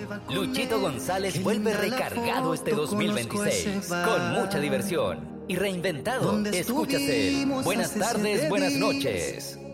Luchito González vuelve recargado este 2026, con mucha diversión y reinventado. Escúchase. Buenas tardes, buenas noches.